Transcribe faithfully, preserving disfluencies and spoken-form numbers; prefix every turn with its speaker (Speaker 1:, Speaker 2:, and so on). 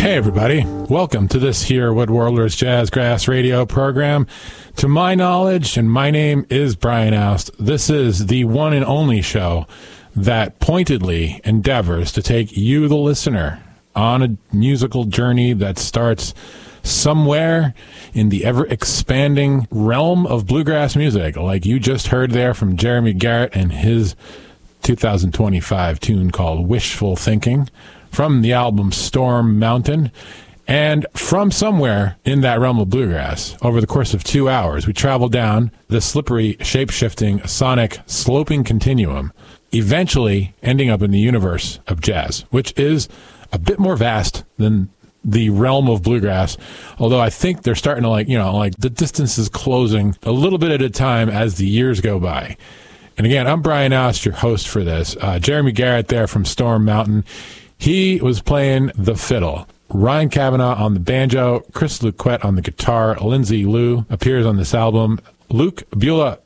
Speaker 1: Hey everybody, welcome to this here Woodworlders Jazzgrass radio program. To my knowledge, and my name is Brian Oust, this is the one and only show that pointedly endeavors to take you, the listener, on a musical journey that starts somewhere in the ever-expanding realm of bluegrass music, like you just heard there from Jeremy Garrett and his two thousand twenty-five tune called Wishful Thinking, from the album Storm Mountain. And from somewhere in that realm of bluegrass, over the course of two hours, we travel down the slippery, shape-shifting, sonic, sloping continuum, eventually ending up in the universe of jazz, which is a bit more vast than the realm of bluegrass, although I think they're starting to, like, you know, like the distance is closing a little bit at a time as the years go by. And again, I'm Brian Oust, your host for this. Uh, Jeremy Garrett there from Storm Mountain. He was playing the fiddle. Ryan Kavanaugh on the banjo, Chris Luquette on the guitar, Lindsay Liu appears on this album, Luke Beulah